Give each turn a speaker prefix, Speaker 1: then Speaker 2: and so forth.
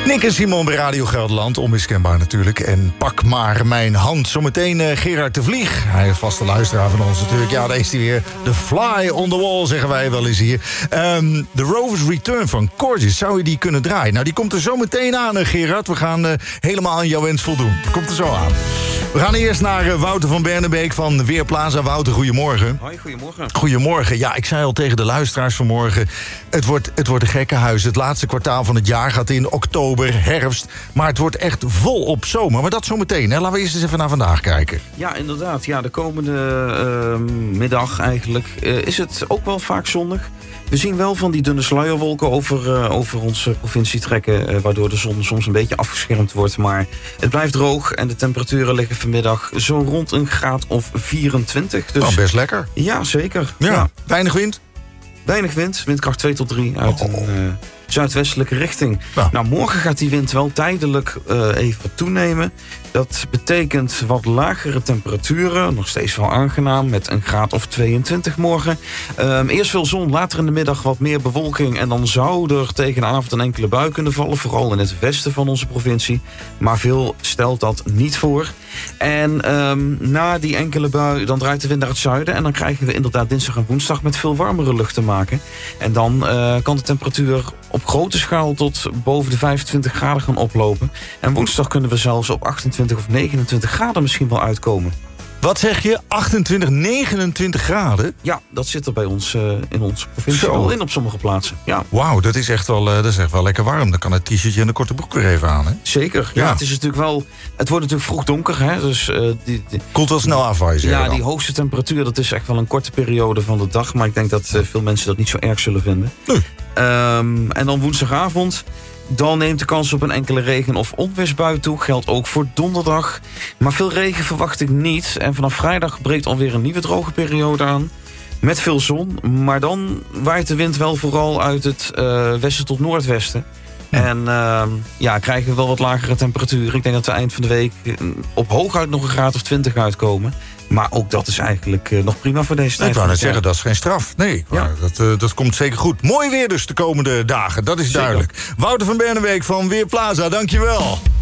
Speaker 1: Nick en Simon bij Radio Gelderland, onmiskenbaar natuurlijk. En pak maar mijn hand. Zometeen Gerard de Vlieg. Hij is vaste luisteraar van ons natuurlijk. Ja, daar is hij weer. The fly on the wall, zeggen wij wel eens hier. The Rover's Return van Corgis. Zou je die kunnen draaien? Nou, die komt er zo meteen aan, Gerard. We gaan helemaal aan jouw wens voldoen. Komt er zo aan. We gaan eerst naar Wouter van Bernebeek van Weerplaza. Wouter, goedemorgen.
Speaker 2: Hoi, goedemorgen.
Speaker 1: Goedemorgen. Ja, ik zei al tegen de luisteraars vanmorgen... Het wordt een gekkenhuis. Het laatste kwartaal van het jaar gaat in oktober, herfst. Maar het wordt echt vol op zomer. Maar dat zometeen. Hè? Laten we eerst eens even naar vandaag kijken.
Speaker 2: Ja, inderdaad. Ja, de komende middag eigenlijk is het ook wel vaak zonnig. We zien wel van die dunne sluierwolken over onze provincie trekken... waardoor de zon soms een beetje afgeschermd wordt. Maar het blijft droog en de temperaturen liggen vanmiddag... zo rond een graad of 24. Dus...
Speaker 1: Nou, best lekker.
Speaker 2: Ja, zeker.
Speaker 1: Ja. Weinig wind?
Speaker 2: Weinig wind, windkracht 2 tot 3 uit een zuidwestelijke richting. Nou, morgen gaat die wind wel tijdelijk even toenemen. Dat betekent wat lagere temperaturen. Nog steeds wel aangenaam, met een graad of 22 morgen. Eerst veel zon, later in de middag wat meer bewolking. En dan zou er tegen de avond een enkele bui kunnen vallen. Vooral in het westen van onze provincie. Maar veel stelt dat niet voor. En na die enkele bui, dan draait de wind naar het zuiden. En dan krijgen we inderdaad dinsdag en woensdag met veel warmere lucht te maken. En dan kan de temperatuur op grote schaal tot boven de 25 graden gaan oplopen. En woensdag kunnen we zelfs op 28 of 29 graden misschien wel uitkomen.
Speaker 1: Wat zeg je? 28, 29 graden?
Speaker 2: Ja, dat zit er bij ons in onze provincie al in op sommige plaatsen. Ja.
Speaker 1: Wauw, dat is echt wel lekker warm. Dan kan het t-shirtje en de korte broek weer even aan, hè?
Speaker 2: Zeker. Ja, het is natuurlijk wel... Het wordt natuurlijk vroeg donker, hè? Dus
Speaker 1: komt wel snel af, waar je zegt.
Speaker 2: Ja, die hoogste temperatuur, dat is echt wel een korte periode van de dag. Maar ik denk dat veel mensen dat niet zo erg zullen vinden.
Speaker 1: Nee.
Speaker 2: En dan woensdagavond... Dan neemt de kans op een enkele regen- of onweersbui toe. Geldt ook voor donderdag. Maar veel regen verwacht ik niet. En vanaf vrijdag breekt alweer een nieuwe droge periode aan. Met veel zon. Maar dan waait de wind wel vooral uit het westen tot noordwesten. En krijgen we wel wat lagere temperaturen. Ik denk dat we eind van de week op hooguit nog een graad of 20 uitkomen. Maar ook dat is eigenlijk nog prima voor deze tijd.
Speaker 1: Ik wou net zeggen, dat is geen straf. Nee,
Speaker 2: ja.
Speaker 1: Dat komt zeker goed. Mooi weer dus de komende dagen, dat is duidelijk. Wouter van Bernebeek van Weerplaza, dankjewel.